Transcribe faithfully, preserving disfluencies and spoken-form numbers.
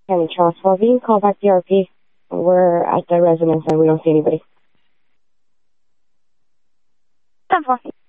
County Charles fourteen, call back D R P. We're at the residence and we don't see anybody. ten four.